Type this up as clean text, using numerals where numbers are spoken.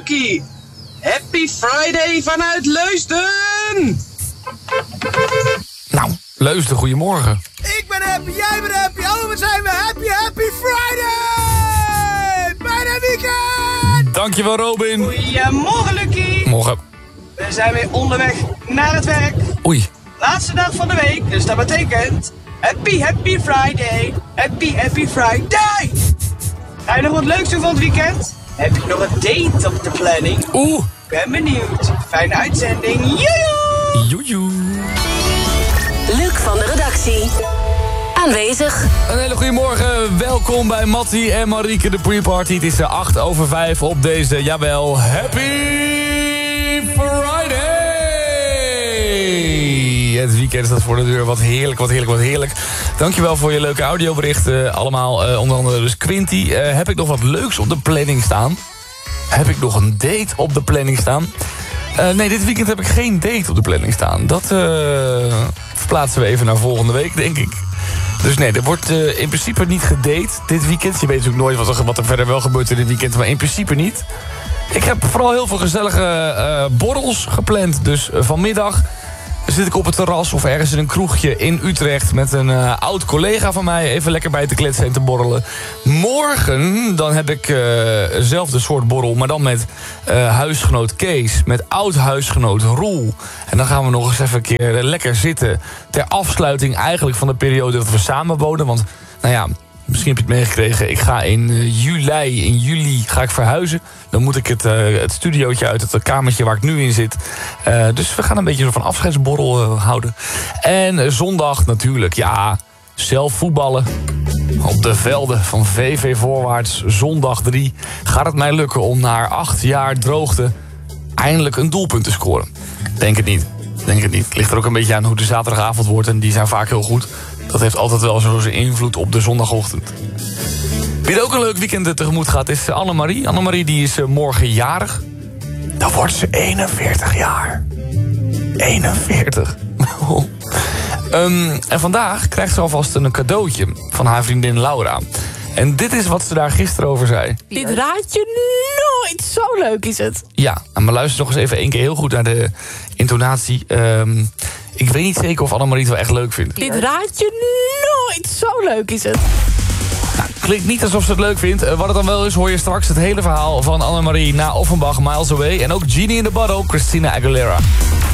Lucky. Happy Friday vanuit Leusden. Nou, Leusden, goedemorgen. Ik ben happy, jij bent happy. Allemaal zijn we happy Friday. Bijna weekend. Dankjewel, Robin. Goedemorgen, Lucky. Morgen. We zijn weer onderweg naar het werk. Oei. Laatste dag van de week, dus dat betekent... Happy Friday. Happy Friday. Ga je nog wat leuks doen van het weekend? Heb je nog een date op de planning? Oeh. Ben benieuwd. Fijne uitzending. Joejoe. Joejoe. Luc van de redactie. Aanwezig. Een hele goede morgen. Welkom bij Mattie en Marieke, de pre-party. Het is 5:08 op deze, jawel, Happy Friday. Het weekend staat voor de deur. Wat heerlijk. Dankjewel voor je leuke audioberichten allemaal. Onder andere dus Quinty. Heb ik nog wat leuks op de planning staan? Heb ik nog een date op de planning staan? Nee, dit weekend heb ik geen date op de planning staan. Dat verplaatsen we even naar volgende week, denk ik. Dus nee, er wordt in principe niet gedate dit weekend. Je weet natuurlijk nooit wat er verder wel gebeurt in dit weekend, maar in principe niet. Ik heb vooral heel veel gezellige borrels gepland. Dus vanmiddag zit ik op het terras of ergens in een kroegje in Utrecht... met een oud collega van mij even lekker bij te kletsen en te borrelen. Morgen dan heb ik eenzelfde soort borrel, maar dan met huisgenoot Kees... met oud-huisgenoot Roel. En dan gaan we nog eens even een keer lekker zitten... ter afsluiting eigenlijk van de periode dat we samen wonen. Want, nou ja... Misschien heb je het meegekregen. Ik ga in juli ga ik verhuizen. Dan moet ik het studiootje uit, het kamertje waar ik nu in zit. Dus we gaan een beetje van afscheidsborrel houden. En zondag natuurlijk, ja, zelf voetballen. Op de velden van VV Voorwaarts, zondag 3... gaat het mij lukken om na 8 jaar droogte... eindelijk een doelpunt te scoren. Denk het niet. Het ligt er ook een beetje aan hoe de zaterdagavond wordt... en die zijn vaak heel goed. Dat heeft altijd wel zo zijn invloed op de zondagochtend. Wie er ook een leuk weekend tegemoet gaat is Annemarie. Annemarie die is morgen jarig. Dan wordt ze 41 jaar. 41. En vandaag krijgt ze alvast een cadeautje van haar vriendin Laura. En dit is wat ze daar gisteren over zei. Dit raad je nooit. Zo leuk is het. Ja, maar luister nog eens even 1 keer heel goed naar de intonatie. Ik weet niet zeker of Annemarie het wel echt leuk vindt. Dit raad je nooit. Zo leuk is het. Nou, klinkt niet alsof ze het leuk vindt. Wat het dan wel is, hoor je straks het hele verhaal van Annemarie na Offenbach, Miles Away. En ook Genie in the Bottle, Christina Aguilera.